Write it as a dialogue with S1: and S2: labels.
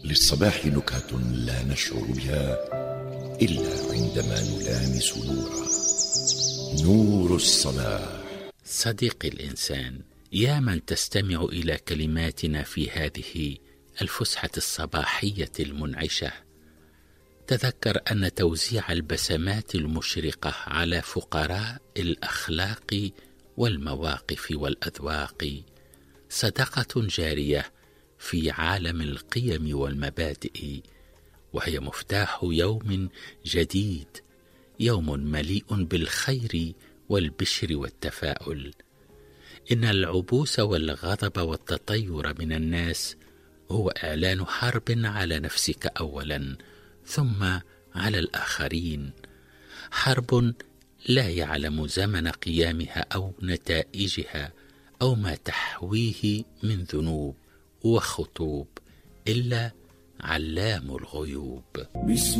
S1: للصباح نكهة لا نشعر بها إلا عندما نلامس نورا. نور الصباح.
S2: صديقي الإنسان، يا من تستمع إلى كلماتنا في هذه الفسحة الصباحية المنعشة، تذكر أن توزيع البسمات المشرقة على فقراء الأخلاق والمواقف والأذواق صدقة جارية في عالم القيم والمبادئ، وهي مفتاح يوم جديد، يوم مليء بالخير والبشر والتفاؤل. إن العبوس والغضب والتطير من الناس هو إعلان حرب على نفسك أولا، ثم على الآخرين، حرب لا يعلم زمن قيامها أو نتائجها أو ما تحويه من ذنوب وخطوب إلا علام الغيوب.